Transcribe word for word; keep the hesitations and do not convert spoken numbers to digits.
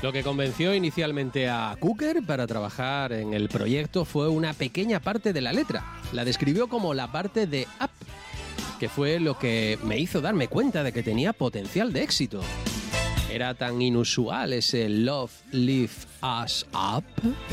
Lo que convenció inicialmente a Cooker para trabajar en el proyecto fue una pequeña parte de la letra. La describió como la parte de Up, que fue lo que me hizo darme cuenta de que tenía potencial de éxito. Era tan inusual ese Love Lift Us Up